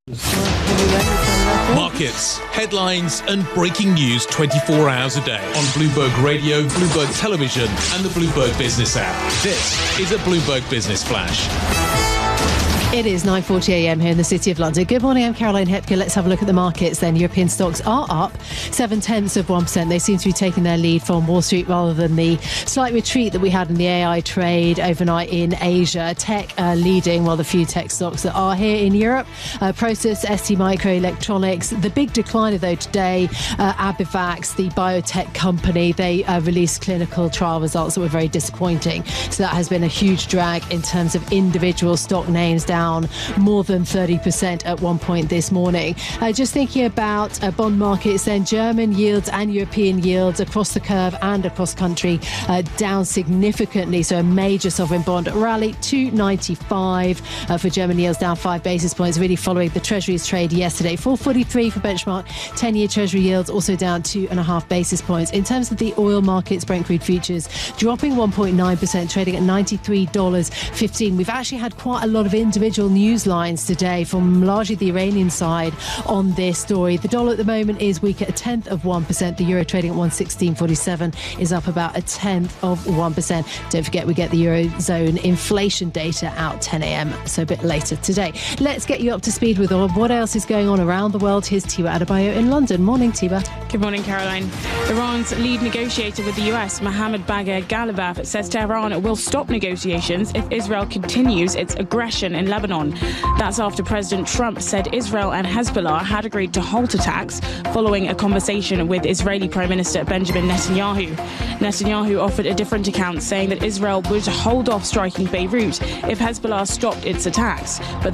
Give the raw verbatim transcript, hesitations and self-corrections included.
Markets, headlines and breaking news twenty-four hours a day on Bloomberg Radio, Bloomberg Television and the Bloomberg Business app. This is a Bloomberg Business Flash. It is nine forty a m here in the City of London. Good morning, I'm Caroline Hepker. Let's have a look at the markets then. European stocks are up seven tenths of one percent. They seem to be taking their lead from Wall Street rather than the slight retreat that we had in the A I trade overnight in Asia. Tech uh, leading, while the few tech stocks that are here in Europe. Uh, Prosus, S T Microelectronics. The big decliner though today, uh, Abivax, the biotech company, they uh, released clinical trial results that were very disappointing. So that has been a huge drag in terms of individual stock names down down more than thirty percent at one point this morning. Uh, just thinking about uh, bond markets then, German yields and European yields across the curve and across country uh, down significantly. So a major sovereign bond rally, two ninety-five uh, for German yields, down five basis points, really following the Treasury's trade yesterday. four forty-three for benchmark ten-year Treasury yields, also down two and a half basis points. In terms of the oil markets, Brent crude futures dropping one point nine percent, trading at ninety-three dollars fifteen. We've actually had quite a lot of individual news lines today from largely the Iranian side on this story. The dollar at the moment is weak at a tenth of one percent. The euro trading at one sixteen forty-seven is up about a tenth of one percent. Don't forget we get the Eurozone inflation data out ten a m, so a bit later today. Let's get you up to speed with all what else is going on around the world. Here's Tiba Adebayo in London. Morning, Tiba. Good morning, Caroline. Iran's lead negotiator with the U S, Mohammad Bagher Ghalibaf, says Tehran will stop negotiations if Israel continues its aggression in Lebanon. That's after President Trump said Israel and Hezbollah had agreed to halt attacks following a conversation with Israeli Prime Minister Benjamin Netanyahu. Netanyahu offered a different account, saying that Israel would hold off striking Beirut if Hezbollah stopped its attacks. But